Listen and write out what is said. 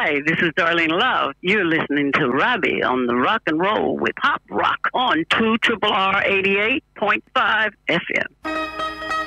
Hi, this is Darlene Love. You're listening to Robbie on the Rock and Roll with Pop Rock on 2 R 88.5 FM.